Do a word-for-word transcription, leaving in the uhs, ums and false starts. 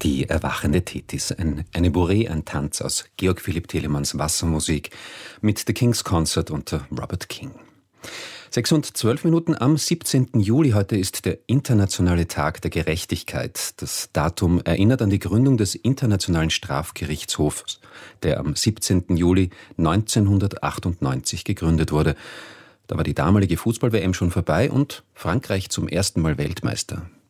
Die erwachende Tethys, ein, eine Bourrée, ein Tanz aus Georg Philipp Telemanns Wassermusik mit The King's Concert unter Robert King. Sechs und zwölf Minuten am siebzehnten Juli. Heute ist der Internationale Tag der Gerechtigkeit. Das Datum erinnert an die Gründung des Internationalen Strafgerichtshofs, der am siebzehnten Juli neunzehnhundertachtundneunzig gegründet wurde. Da war die damalige Fußball-W M schon vorbei und Frankreich zum ersten Mal Weltmeister.